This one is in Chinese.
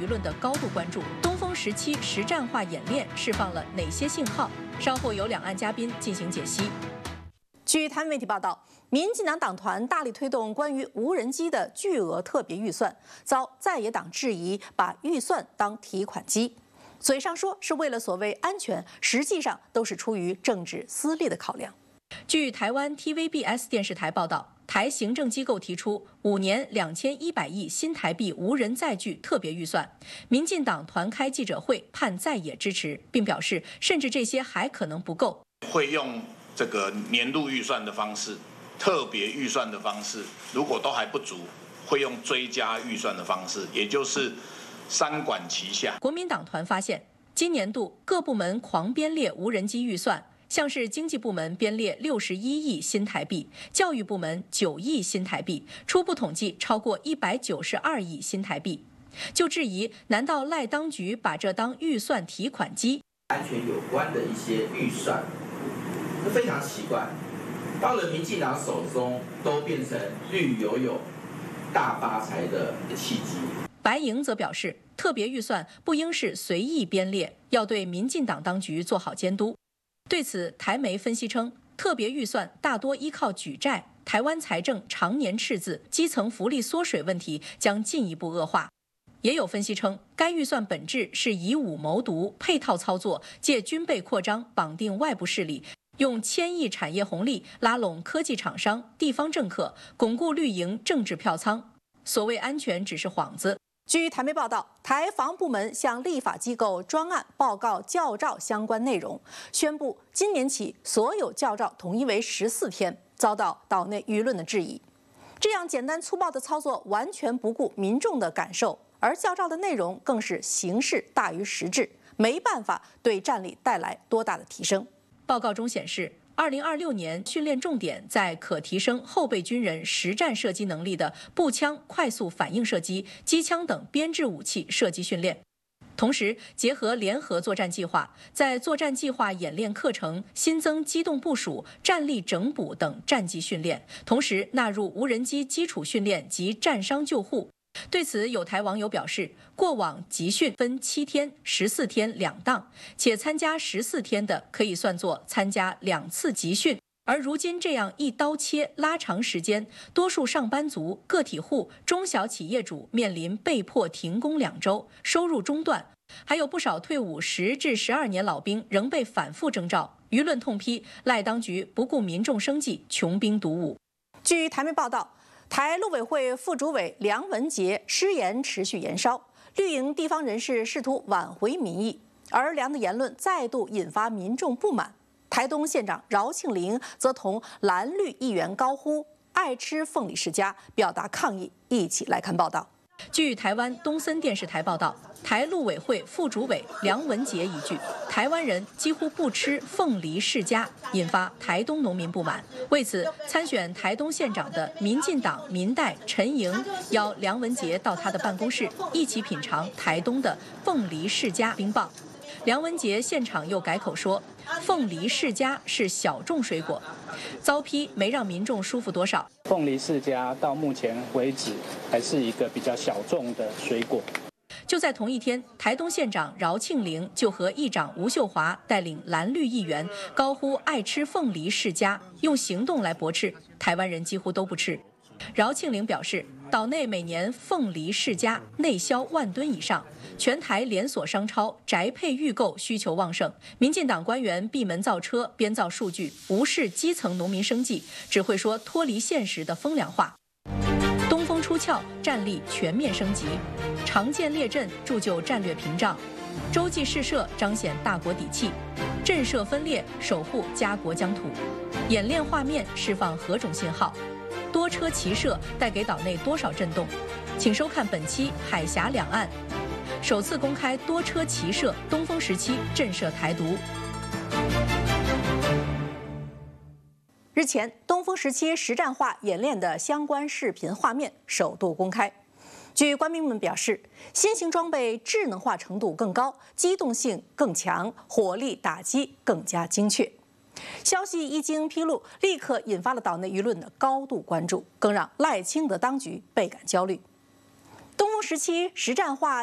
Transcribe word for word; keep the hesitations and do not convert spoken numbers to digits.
舆论的高度关注。东风十七实战化演练释放了哪些信号？稍后由两岸嘉宾进行解析。 据台湾媒体报道，民进党党团大力推动关于无人机的巨额特别预算，遭在野党质疑把预算当提款机。嘴上说是为了所谓安全，实际上都是出于政治私利的考量。 据台湾 T V B S 电视台报道，台行政机构提出五年两千一百亿新台币无人载具特别预算，民进党团开记者会盼在野支持，并表示甚至这些还可能不够， 会用这个年度预算的方式、特别预算的方式，如果都还不足，会用追加预算的方式，也就是三管齐下。 国民党团发现，今年度各部门狂编列无人机预算。像是经济部门编列六十一亿新台币，教育部门九亿新台币，初步统计超过一百九十二亿新台币，就质疑难道赖当局把这当预算提款机？ 安全有关的一些预算，非常奇怪，到了民进党手中都变成绿油油、大发财的契机。 白营则表示，特别预算不应是随意编列，要对民进党当局做好监督。对此，台媒分析称，特别预算大多依靠举债，台湾财政常年赤字，基层福利缩水问题将进一步恶化。也有分析称，该预算本质是以武谋独，配套操作，借军备扩张绑定外部势力，用千亿产业红利拉拢科技厂商、地方政客，巩固绿营政治票仓。所谓安全只是幌子。 据台媒报道，台防部门向立法机构专案报告教召相关内容，宣布今年起所有教召统一为十四天，遭到岛内舆论的质疑。这样简单粗暴的操作完全不顾民众的感受，而教召的内容更是形式大于实质，没办法对战力带来多大的提升。 报告中显示，二零二六年训练重点在可提升后备军人实战射击能力的步枪快速反应射击、机枪等编制武器射击训练。同时，结合联合作战计划，在作战计划演练课程新增机动部署、战力整补等战技训练，同时纳入无人机基础训练及战伤救护。对此，有台网友表示，过往集训分七天、十四天两档，且参加十四天的可以算作参加两次集训，而如今这样一刀切拉长时间，多数上班族、个体户、中小企业主面临被迫停工两周，收入中断，还有不少退伍十至十二年老兵仍被反复征召。舆论痛批赖当局不顾民众生计，穷兵黩武。 据台媒报道，台陆委会副主委梁文杰失言持续延烧，绿营地方人士试图挽回民意，而梁的言论再度引发民众不满。台东县长饶庆铃则同蓝绿议员高呼爱吃凤梨世家，表达抗议。一起来看报道。 据台湾东森电视台报道，台陆委会副主委梁文杰一句“台湾人几乎不吃凤梨世家”，引发台东农民不满。为此，参选台东县长的民进党民代陈莹邀梁文杰到他的办公室，一起品尝台东的凤梨世家冰棒。梁文杰现场又改口说，凤梨世家是小众水果，遭批没让民众舒服多少。 凤梨世家到目前为止还是一个比较小众的水果。 就在同一天，台东县长饶庆铃就和议长吴秀华带领蓝绿议员高呼爱吃凤梨世家，用行动来驳斥台湾人几乎都不吃。饶庆铃表示，岛内每年凤梨世家内销万吨以上，全台连锁商超宅配预购需求旺盛。民进党官员闭门造车，编造数据，无视基层农民生计，只会说脱离现实的风凉话。东风出鞘，战力全面升级，常见列阵铸就战略屏障，洲际试射彰显大国底气，震慑分裂守护家国疆土。演练画面释放何种信号？多车齐射带给岛内多少震动？请收看本期《海峡两岸》，首次公开多车齐射，东风十七震慑台独。 日前，东风十七实战化演练的相关视频画面首度公开。据官兵们表示，新型装备智能化程度更高，机动性更强，火力打击更加精确。消息一经披露，立刻引发了岛内舆论的高度关注，更让赖清德当局倍感焦虑。东风十七实战化